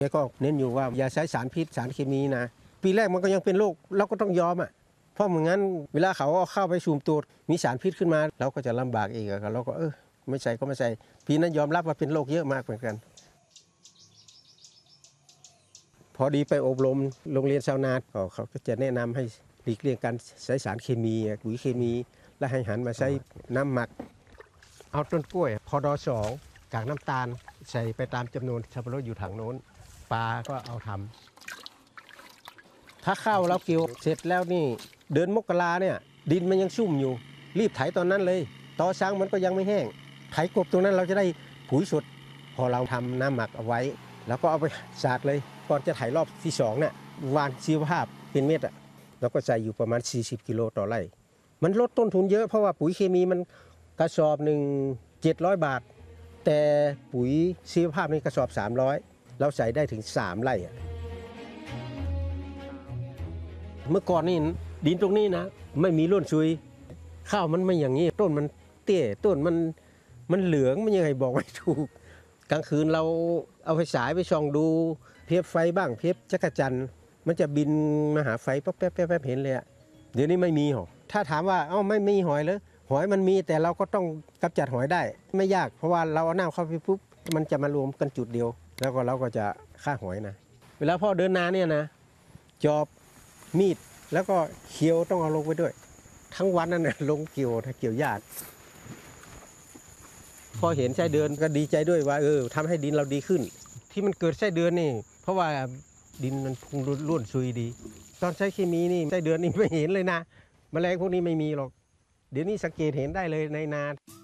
แกก็เน้นอยู่ว่าอย่าใช้สารพิษสารเคมีนะปีแรกมันก็ยังเป็นโรคเราก็ต้องยอมเพราะเหมือนงั้นเวลาเขาเอาเข้าไปสูมตัวมีสารพิษขึ้นมาเราก็จะลำบากอีกเราก็ไม่ใส่ก็ไม่ใส่ปีนั้นยอมรับว่าเป็นโรคเยอะมากเหมือนกันพอดีไปอบรมโรงเรียนชาวนาเขาก็จะแนะนำให้หลีกเลี่ยงการใช้สารเคมีปุ๋ยเคมีและให้หันมาใช้น้ำหมักเอาต้นกล้วยพด2กากน้ำตาลใส่ไปตามจำนวนสับปะรดอยู่ถังโน้นปลาก็เอาทำถ้าข้าวเราเกี่ยวเสร็จแล้วนี่เดือนมกราเนี่ยดินมันยังชุ่มอยู่รีบไถตอนนั้นเลยตอช้างมันก็ยังไม่แห้งไถกบตรงนั้นเราจะได้ปุ๋ยสดพอเราทำน้ำหมักเอาไว้แล้วก็เอาไปสาดเลยก่อนจะไถรอบที่2เนี่ยวานชีวภาพเป็นเม็ดแล้วก็ใส่อยู่ประมาณ40กิโลต่อไร่มันลดต้นทุนเยอะเพราะว่าปุ๋ยเคมีมันกระสอบหนึ่ง700 บาทแต่ปุ๋ยชีวภาพนี่กระสอบ300เราใส่ได้ถึง3 ไร่เมื่อก่อนนี่ดินตรงนี้นะไม่มีร่วนซุยข้าวมันไม่อย่างนี้ต้นมันเตี้ยต้นมันเหลืองมันยังไงบอกไม่ถูกกลางคืนเราเอาไฟฉายไปส่องดูเพียบไฟบ้างเพียบจักรจันทร์มันจะบินมาหาไฟแป๊บเห็นเลยเดี๋ยวนี้ไม่มีหรอถ้าถามว่าไม่มีหอยเลยหอยมันมีแต่เราก็ต้องกำจัดหอยได้ไม่ยากเพราะว่าเราเอาน้ำเข้าไปปุ๊บมันจะมารวมกันจุดเดียวแล้วก็เราก็จะฆ่าหอยนะเวลาพ่อเดินนาเนี่ยนะจอบมีดแล้วก็เคียวต้องเอาลงไปด้วยทั้งวันนั่นนะลงเกี่ยวถ้าเกี่ยวหญ้าพอเห็นไส้เดือนก็ดีใจด้วยว่าทำให้ดินเราดีขึ้นที่มันเกิดไส้เดือนนี่เพราะว่าดินมันพุ่งร่วนซุยดีตอนใช้เคมีนี่ไส้เดือนนี่ไม่เห็นเลยนะแมลงพวกนี้ไม่มีหรอกเดี๋ยวนี้สังเกตเห็นได้เลยในนา